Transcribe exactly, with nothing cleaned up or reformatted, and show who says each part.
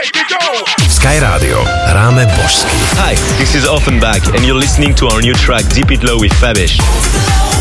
Speaker 1: Sky Radio hráme božsky.
Speaker 2: Hi, this is Offenbach and you're listening to our new track Deep It Low with Fabish.